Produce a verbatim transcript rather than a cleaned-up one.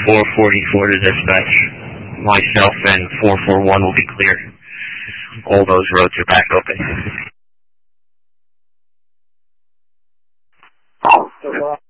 four forty-four to dispatch. Myself and four four one will be clear. All those roads are back open.